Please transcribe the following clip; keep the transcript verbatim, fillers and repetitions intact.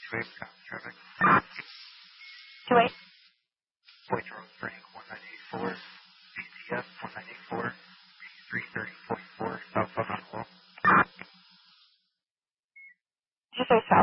two eight south traffic. two eight. Point Road Frank one nine eight four. B T S one nine eight four. three thirty point four. Southbound on the wall. Did you say south?